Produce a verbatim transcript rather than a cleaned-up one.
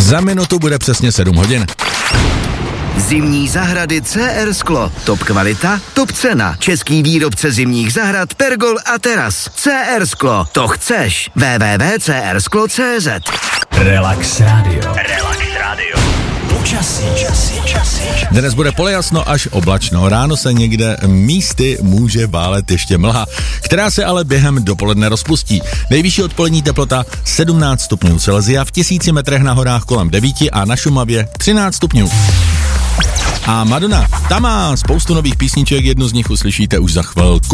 Za minutu bude přesně sedm hodin. Zimní zahrady C R Sklo. Top kvalita, top cena. Český výrobce zimních zahrad Pergol a Teras. C R Sklo. To chceš. w w w tečka c r sklo tečka c z. Relax Radio. Relax Radio. Počasí. Dnes bude polojasno až oblačno. Ráno se někde místy může válet ještě mlha, která se ale během dopoledne rozpustí. Nejvyšší odpolední teplota sedmnáct stupňů Celsia, v tisíci metrech na horách kolem devět a na Šumavě třináct stupňů. A Madonna, ta má spoustu nových písniček, jednu z nich uslyšíte už za chvilku.